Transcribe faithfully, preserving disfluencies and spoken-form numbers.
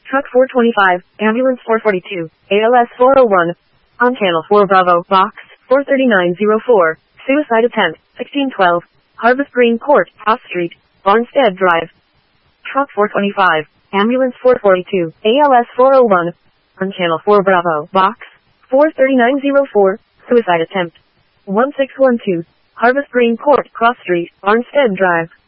Truck four twenty-five, Ambulance four forty-two, A L S four oh one. On Channel four Bravo, Box four thirty-nine oh four. Suicide attempt, sixteen twelve. Harvest Green Court, House Street, Barnstead Drive. Truck four twenty-five, Ambulance four forty-two, A L S four oh one. On Channel four Bravo, Box four thirty-nine oh four. Suicide attempt, one six one two. Harvest Green Court, Cross Street, Barnstead Drive.